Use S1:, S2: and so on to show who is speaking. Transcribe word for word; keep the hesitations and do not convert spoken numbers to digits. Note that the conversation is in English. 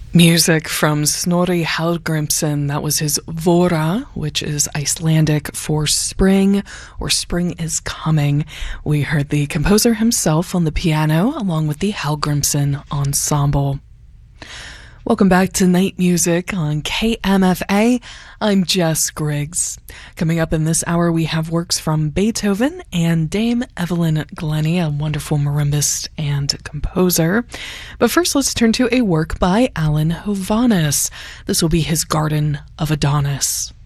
S1: Music from Snorri Hallgrimsson. That was his Vora, which is Icelandic for spring or spring is coming. We heard the composer himself on the piano along with the Hallgrimsson Ensemble. Welcome back to Night Music on K M F A. I'm Jess Griggs. Coming up in this hour, we have works from Beethoven and Dame Evelyn Glennie, a wonderful marimbist and composer. But first, let's turn to a work by Alan Hovhaness. This will be his Garden of Adonis.